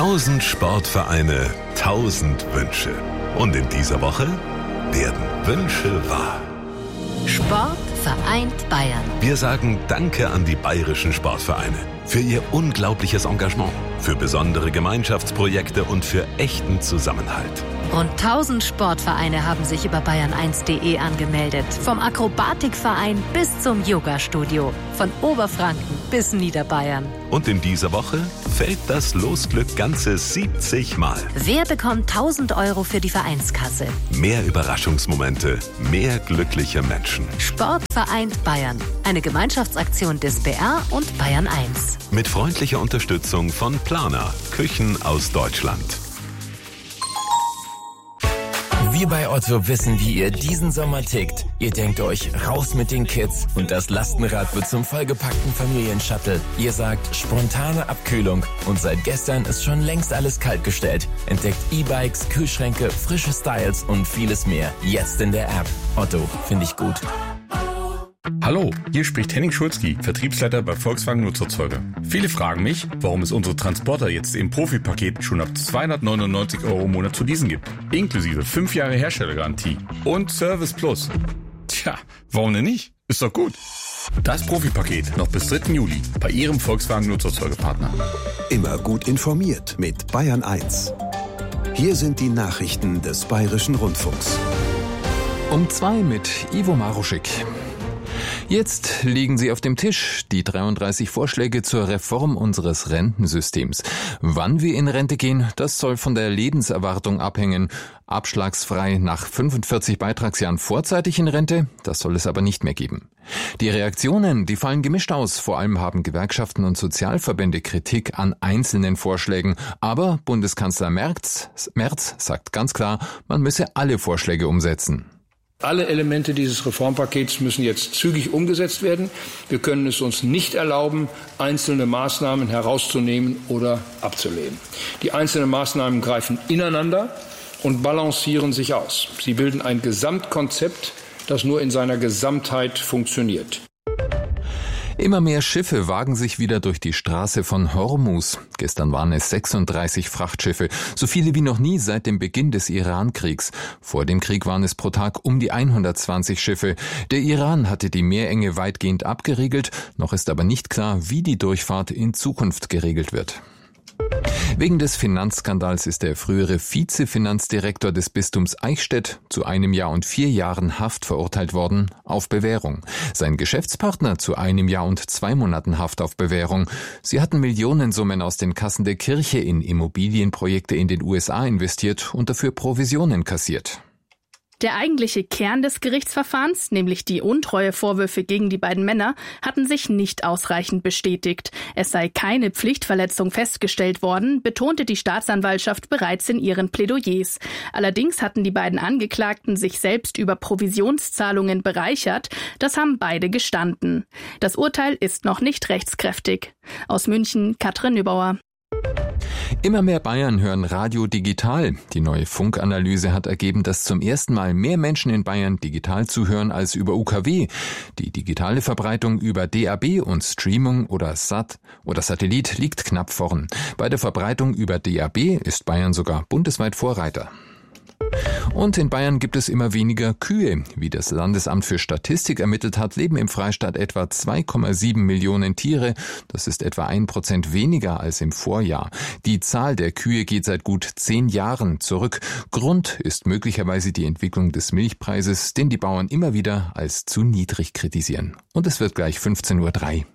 1000 Sportvereine, 1000 Wünsche. Und in dieser Woche werden Wünsche wahr. Sport vereint Bayern. Wir sagen Danke an die bayerischen Sportvereine für ihr unglaubliches Engagement, für besondere Gemeinschaftsprojekte und für echten Zusammenhalt. Rund 1000 Sportvereine haben sich über bayern1.de angemeldet. Vom Akrobatikverein bis zum Yoga-Studio. Von Oberfranken bis Niederbayern. Und in dieser Woche fällt das Losglück ganze 70 Mal. Wer bekommt 1000 € für die Vereinskasse? Mehr Überraschungsmomente, mehr glückliche Menschen. Sport vereint Bayern. Eine Gemeinschaftsaktion des BR und Bayern 1. Mit freundlicher Unterstützung von Planer, Küchen aus Deutschland. Wir bei Otto wissen, wie ihr diesen Sommer tickt. Ihr denkt euch, raus mit den Kids und das Lastenrad wird zum vollgepackten Familienshuttle. Ihr sagt, spontane Abkühlung und seit gestern ist schon längst alles kaltgestellt. Entdeckt E-Bikes, Kühlschränke, frische Styles und vieles mehr. Jetzt in der App. Otto, finde ich gut. Hallo, hier spricht Henning Schulzki, Vertriebsleiter bei Volkswagen Nutzerzeuger. Viele fragen mich, warum es unsere Transporter jetzt im Profipaket schon ab 299 € im Monat zu leasen gibt. Inklusive 5 Jahre Herstellergarantie und Service Plus. Tja, warum denn nicht? Ist doch gut. Das Profipaket noch bis 3. Juli bei Ihrem Volkswagen Nutzerzeugerpartner. Immer gut informiert mit Bayern 1. Hier sind die Nachrichten des Bayerischen Rundfunks. Um 2 mit Ivo Maruschik. Jetzt liegen sie auf dem Tisch, die 33 Vorschläge zur Reform unseres Rentensystems. Wann wir in Rente gehen, das soll von der Lebenserwartung abhängen. Abschlagsfrei nach 45 Beitragsjahren vorzeitig in Rente, das soll es aber nicht mehr geben. Die Reaktionen, die fallen gemischt aus. Vor allem haben Gewerkschaften und Sozialverbände Kritik an einzelnen Vorschlägen. Aber Bundeskanzler Merz sagt ganz klar, man müsse alle Vorschläge umsetzen. Alle Elemente dieses Reformpakets müssen jetzt zügig umgesetzt werden. Wir können es uns nicht erlauben, einzelne Maßnahmen herauszunehmen oder abzulehnen. Die einzelnen Maßnahmen greifen ineinander und balancieren sich aus. Sie bilden ein Gesamtkonzept, das nur in seiner Gesamtheit funktioniert. Immer mehr Schiffe wagen sich wieder durch die Straße von Hormuz. Gestern waren es 36 Frachtschiffe, so viele wie noch nie seit dem Beginn des Iran-Kriegs. Vor dem Krieg waren es pro Tag um die 120 Schiffe. Der Iran hatte die Meerenge weitgehend abgeriegelt, noch ist aber nicht klar, wie die Durchfahrt in Zukunft geregelt wird. Wegen des Finanzskandals ist der frühere Vizefinanzdirektor des Bistums Eichstätt zu 1 Jahr und 4 Jahren Haft verurteilt worden, auf Bewährung. Sein Geschäftspartner zu 1 Jahr und 2 Monaten Haft auf Bewährung. Sie hatten Millionensummen aus den Kassen der Kirche in Immobilienprojekte in den USA investiert und dafür Provisionen kassiert. Der eigentliche Kern des Gerichtsverfahrens, nämlich die Untreuevorwürfe gegen die beiden Männer, hatten sich nicht ausreichend bestätigt. Es sei keine Pflichtverletzung festgestellt worden, betonte die Staatsanwaltschaft bereits in ihren Plädoyers. Allerdings hatten die beiden Angeklagten sich selbst über Provisionszahlungen bereichert. Das haben beide gestanden. Das Urteil ist noch nicht rechtskräftig. Aus München, Katrin Nübauer. Immer mehr Bayern hören Radio digital. Die neue Funkanalyse hat ergeben, dass zum ersten Mal mehr Menschen in Bayern digital zuhören als über UKW. Die digitale Verbreitung über DAB und Streaming oder Satellit liegt knapp vorn. Bei der Verbreitung über DAB ist Bayern sogar bundesweit Vorreiter. Und in Bayern gibt es immer weniger Kühe. Wie das Landesamt für Statistik ermittelt hat, leben im Freistaat etwa 2,7 Millionen Tiere. Das ist etwa 1% weniger als im Vorjahr. Die Zahl der Kühe geht seit gut 10 Jahren zurück. Grund ist möglicherweise die Entwicklung des Milchpreises, den die Bauern immer wieder als zu niedrig kritisieren. Und es wird gleich 15:03 Uhr.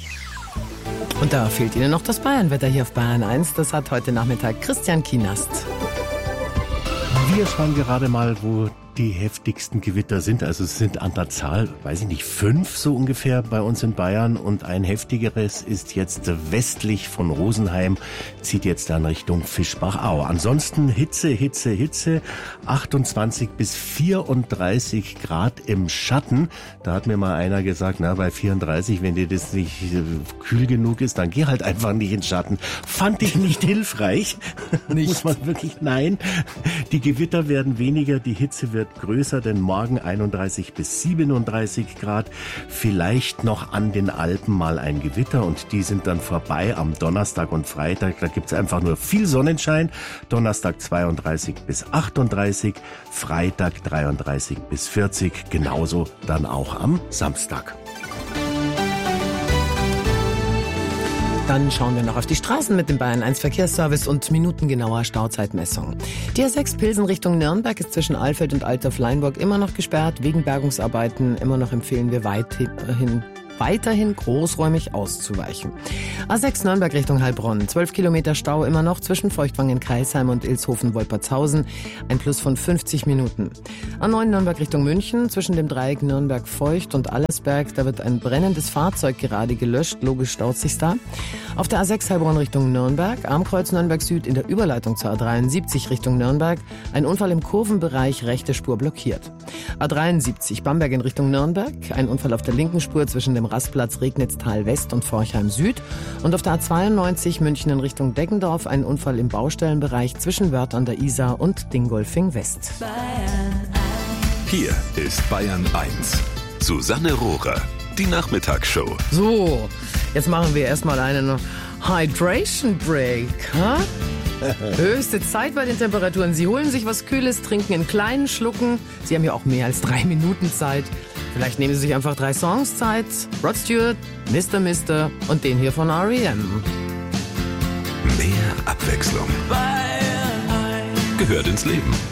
Und da fehlt Ihnen noch das Bayernwetter hier auf Bayern 1. Das hat heute Nachmittag Christian Kienast. Wir schauen gerade mal, wo die heftigsten Gewitter sind. Also es sind an der Zahl, weiß ich nicht, 5 so ungefähr bei uns in Bayern. Und ein heftigeres ist jetzt westlich von Rosenheim, zieht jetzt dann Richtung Fischbach-Au. Ansonsten Hitze, 28 bis 34 Grad im Schatten. Da hat mir mal einer gesagt, na bei 34, wenn dir das nicht kühl genug ist, dann geh halt einfach nicht ins Schatten. Fand ich nicht hilfreich. Nicht. Muss man wirklich, nein. Die Gewitter werden weniger, die Hitze wird wird größer, denn morgen 31 bis 37 Grad. Vielleicht noch an den Alpen mal ein Gewitter und die sind dann vorbei am Donnerstag und Freitag. Da gibt's einfach nur viel Sonnenschein. Donnerstag 32 bis 38, Freitag 33 bis 40, genauso dann auch am Samstag. Dann schauen wir noch auf die Straßen mit dem Bayern 1 Verkehrsservice und minutengenauer Stauzeitmessung. Die A6 Pilsen Richtung Nürnberg ist zwischen Alfeld und Altdorf-Leinburg immer noch gesperrt. Wegen Bergungsarbeiten immer noch empfehlen wir weiterhin großräumig auszuweichen. A6 Nürnberg Richtung Heilbronn. 12 Kilometer Stau immer noch zwischen Feuchtwangen-Kreisheim und Ilshofen-Wolpertshausen. Ein Plus von 50 Minuten. A9 Nürnberg Richtung München. Zwischen dem Dreieck Nürnberg-Feucht und Allersberg. Da wird ein brennendes Fahrzeug gerade gelöscht. Logisch staut sich's da. Auf der A6 Heilbronn Richtung Nürnberg. Am Kreuz Nürnberg Süd in der Überleitung zur A73 Richtung Nürnberg. Ein Unfall im Kurvenbereich, rechte Spur blockiert. A73 Bamberg in Richtung Nürnberg. Ein Unfall auf der linken Spur zwischen dem Rastplatz Regnitztal West und Forchheim Süd. Und auf der A92 München in Richtung Deggendorf ein Unfall im Baustellenbereich zwischen Wörth an der Isar und Dingolfing West. Hier ist Bayern 1. Susanne Rohrer, die Nachmittagsshow. So, jetzt machen wir erstmal einen Hydration Break. Huh? Höchste Zeit bei den Temperaturen. Sie holen sich was Kühles, trinken in kleinen Schlucken. Sie haben ja auch mehr als 3 Minuten Zeit. Vielleicht nehmen Sie sich einfach 3 Songs Zeit. Rod Stewart, Mr. Mister und den hier von R.E.M. Mehr Abwechslung gehört ins Leben.